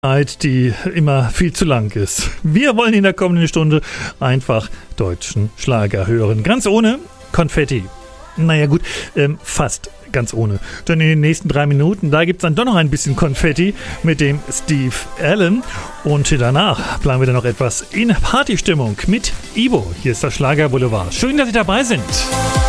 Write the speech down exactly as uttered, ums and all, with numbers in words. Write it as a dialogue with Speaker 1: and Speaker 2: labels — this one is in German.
Speaker 1: Zeit, die immer viel zu lang ist. Wir wollen in der kommenden Stunde einfach deutschen Schlager hören. Ganz ohne Konfetti. Naja gut, ähm, fast ganz ohne. Denn in den nächsten drei Minuten, da gibt es dann doch noch ein bisschen Konfetti mit dem Steve Allen. Und danach bleiben wir dann noch etwas in Partystimmung mit Ivo. Hier ist das Schlager Boulevard. Schön, dass Sie dabei sind.